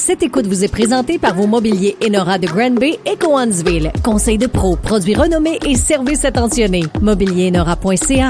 Cette écoute vous est présentée par vos mobiliers Enora de Grand Bay et Cowansville. Conseil de pro, produits renommés et services attentionnés. Mobilierenora.ca.